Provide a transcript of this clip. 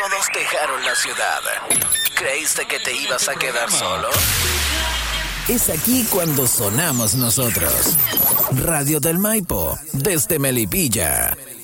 Todos dejaron la ciudad. ¿Creíste que te ibas a quedar solo? Es aquí cuando sonamos nosotros. Radio del Maipo, desde Melipilla.